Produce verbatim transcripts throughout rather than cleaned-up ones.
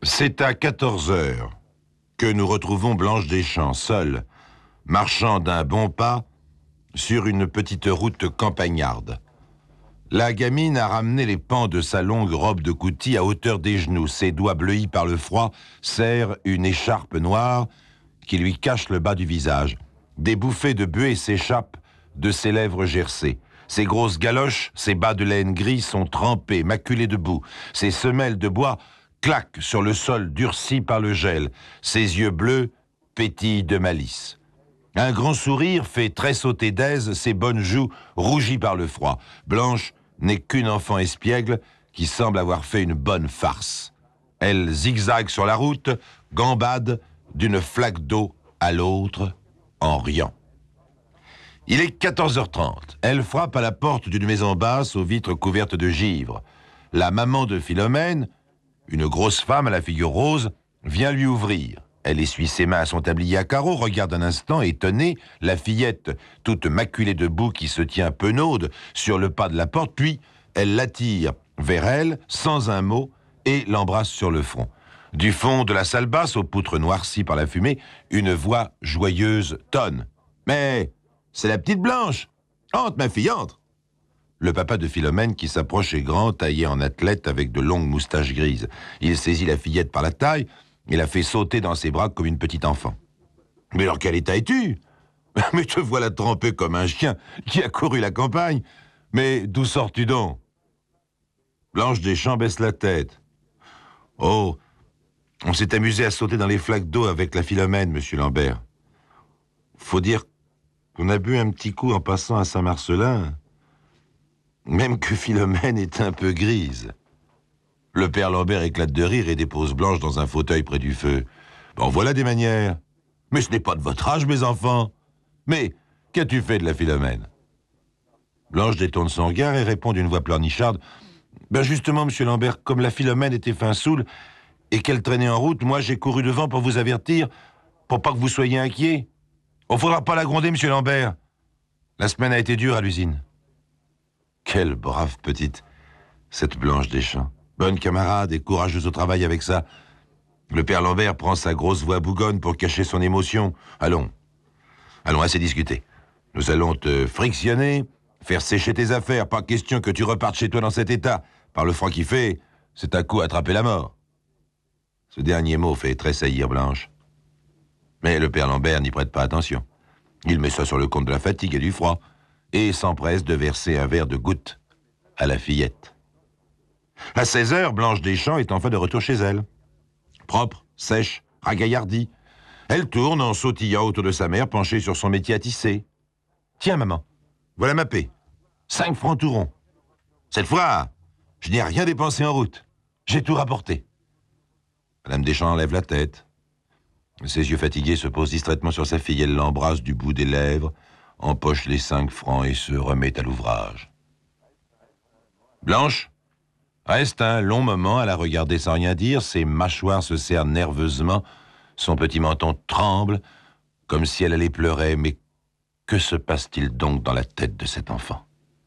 C'est à quatorze heures que nous retrouvons Blanche Deschamps, seule, marchant d'un bon pas sur une petite route campagnarde. La gamine a ramené les pans de sa longue robe de coutil à hauteur des genoux. Ses doigts bleuis par le froid serrent une écharpe noire qui lui cache le bas du visage. Des bouffées de buée s'échappent de ses lèvres gercées. Ses grosses galoches, ses bas de laine gris sont trempés, maculés de boue. Ses semelles de bois claquent sur le sol durci par le gel. Ses yeux bleus pétillent de malice. Un grand sourire fait tressauter d'aise ses bonnes joues rougies par le froid. Blanche n'est qu'une enfant espiègle qui semble avoir fait une bonne farce. Elle zigzague sur la route, gambade d'une flaque d'eau à l'autre en riant. Il est quatorze heures trente. Elle frappe à la porte d'une maison basse aux vitres couvertes de givre. La maman de Philomène, une grosse femme à la figure rose, vient lui ouvrir. Elle essuie ses mains à son tablier à carreaux, regarde un instant, étonnée, la fillette, toute maculée de boue qui se tient penaude sur le pas de la porte, puis elle l'attire vers elle, sans un mot, et l'embrasse sur le front. Du fond de la salle basse, aux poutres noircies par la fumée, une voix joyeuse tonne. « Mais c'est la petite Blanche! Entre, ma fille, entre !» Le papa de Philomène, qui s'approche, est grand, taillé en athlète, avec de longues moustaches grises. Il saisit la fillette par la taille et la fait sauter dans ses bras comme une petite enfant. « Mais alors, quel état es-tu? Mais te voilà trempé comme un chien qui a couru la campagne. Mais d'où sors-tu donc ?» Blanche Deschamps baisse la tête. « Oh, on s'est amusé à sauter dans les flaques d'eau avec la Philomène, monsieur Lambert. Faut dire qu'on a bu un petit coup en passant à Saint-Marcelin. Même que Philomène est un peu grise. » Le père Lambert éclate de rire et dépose Blanche dans un fauteuil près du feu. « Bon, voilà des manières. Mais ce n'est pas de votre âge, mes enfants. Mais qu'as-tu fait de la Philomène ?» Blanche détourne son regard et répond d'une voix pleurnicharde. « Ben justement, monsieur Lambert, comme la Philomène était fin saoule et qu'elle traînait en route, moi j'ai couru devant pour vous avertir, pour pas que vous soyez inquiets. On faudra pas la gronder, monsieur Lambert. La semaine a été dure à l'usine. » Quelle brave petite, cette Blanche Deschamps. Bonne camarade et courageuse au travail avec ça. Le père Lambert prend sa grosse voix bougonne pour cacher son émotion. Allons, allons, assez discuter. Nous allons te frictionner, faire sécher tes affaires. Pas question que tu repartes chez toi dans cet état. Par le froid qu'il fait, c'est un coup attraper la mort. Ce dernier mot fait tressaillir Blanche. Mais le père Lambert n'y prête pas attention. Il met ça sur le compte de la fatigue et du froid et s'empresse de verser un verre de goutte à la fillette. À seize heures, Blanche Deschamps est enfin de retour chez elle. Propre, sèche, ragaillardie. Elle tourne en sautillant autour de sa mère, penchée sur son métier à tisser. « Tiens, maman, voilà ma paie. Cinq francs tout rond. Cette fois, je n'ai rien dépensé en route. J'ai tout rapporté. » Madame Deschamps lève la tête. Ses yeux fatigués se posent distraitement sur sa fille. Elle l'embrasse du bout des lèvres, empoche les cinq francs et se remet à l'ouvrage. Blanche reste un long moment à la regarder sans rien dire. Ses mâchoires se serrent nerveusement. Son petit menton tremble, comme si elle allait pleurer. Mais que se passe-t-il donc dans la tête de cet enfant?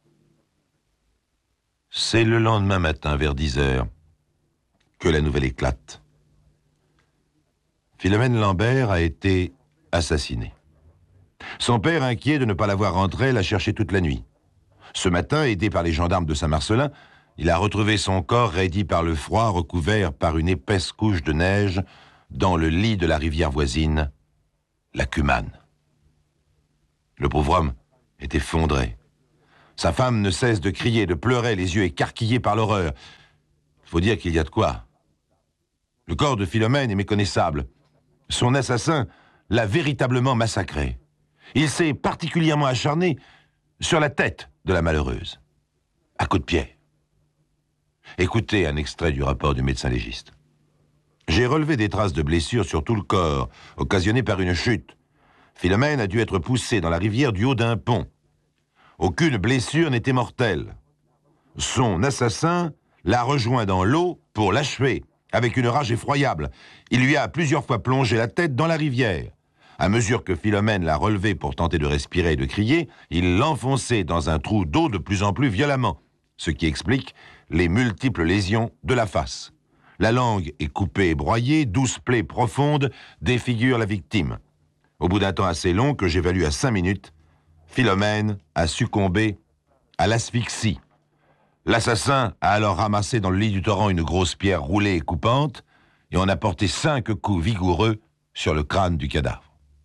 C'est le lendemain matin, vers dix heures, que la nouvelle éclate. Philomène Lambert a été assassinée. Son père, inquiet de ne pas la voir rentrer, l'a cherchée toute la nuit. Ce matin, aidé par les gendarmes de Saint-Marcelin, il a retrouvé son corps raidi par le froid, recouvert par une épaisse couche de neige, dans le lit de la rivière voisine, la Cumane. Le pauvre homme est effondré. Sa femme ne cesse de crier, de pleurer, les yeux écarquillés par l'horreur. Il faut dire qu'il y a de quoi. Le corps de Philomène est méconnaissable. Son assassin l'a véritablement massacré. Il s'est particulièrement acharné sur la tête de la malheureuse, à coups de pied. Écoutez un extrait du rapport du médecin légiste. « J'ai relevé des traces de blessures sur tout le corps, occasionnées par une chute. Philomène a dû être poussée dans la rivière du haut d'un pont. Aucune blessure n'était mortelle. Son assassin l'a rejoint dans l'eau pour l'achever, avec une rage effroyable. Il lui a plusieurs fois plongé la tête dans la rivière. À mesure que Philomène l'a relevé pour tenter de respirer et de crier, il l'enfonçait dans un trou d'eau de plus en plus violemment, ce qui explique les multiples lésions de la face. La langue est coupée et broyée, douze plaies profondes défigurent la victime. Au bout d'un temps assez long, que j'évalue à cinq minutes, Philomène a succombé à l'asphyxie. L'assassin a alors ramassé dans le lit du torrent une grosse pierre roulée et coupante, et on a porté cinq coups vigoureux sur le crâne du cadavre.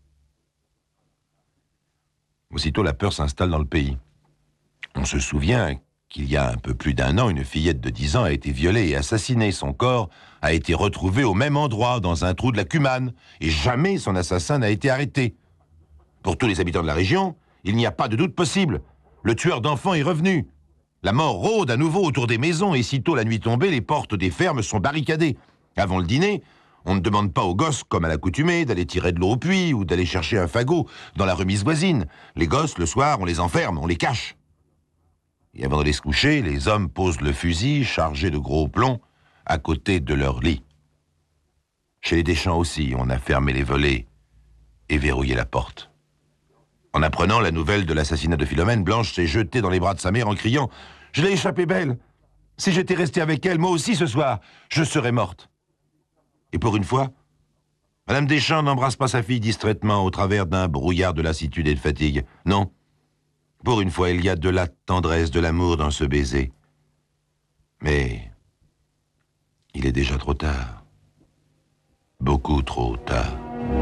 Aussitôt, la peur s'installe dans le pays. On se souvient qu'il y a un peu plus d'un an, une fillette de dix ans a été violée et assassinée. Son corps a été retrouvé au même endroit, dans un trou de la Cumane, et jamais son assassin n'a été arrêté. Pour tous les habitants de la région, il n'y a pas de doute possible. Le tueur d'enfants est revenu. La mort rôde à nouveau autour des maisons, et sitôt la nuit tombée, les portes des fermes sont barricadées. Avant le dîner, on ne demande pas aux gosses, comme à l'accoutumée, d'aller tirer de l'eau au puits ou d'aller chercher un fagot dans la remise voisine. Les gosses, le soir, on les enferme, on les cache. Et avant d'aller se coucher, les hommes posent le fusil, chargé de gros plomb, à côté de leur lit. Chez les Deschamps aussi, on a fermé les volets et verrouillé la porte. En apprenant la nouvelle de l'assassinat de Philomène, Blanche s'est jetée dans les bras de sa mère en criant « Je l'ai échappée belle. Si j'étais restée avec elle, moi aussi ce soir, je serais morte. » Et pour une fois, Madame Deschamps n'embrasse pas sa fille distraitement au travers d'un brouillard de lassitude et de fatigue. Non. Pour une fois, il y a de la tendresse, de l'amour dans ce baiser. Mais il est déjà trop tard. Beaucoup trop tard.